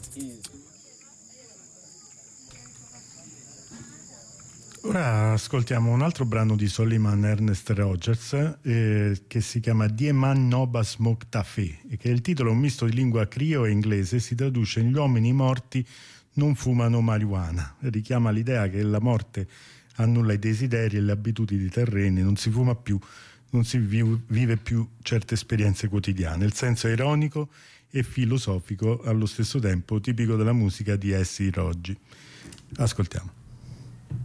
Ora ascoltiamo un altro brano di Soliman Ernest Rogers che si chiama Die man noba smoke taffé, e che il titolo è un misto di lingua crio e inglese, si traduce gli uomini morti non fumano marijuana, richiama l'idea che la morte annulla i desideri e le abitudini terrene, non si fuma più, non si vive più certe esperienze quotidiane. Il senso è ironico e filosofico allo stesso tempo, tipico della musica di Essi Roggi. Ascoltiamo.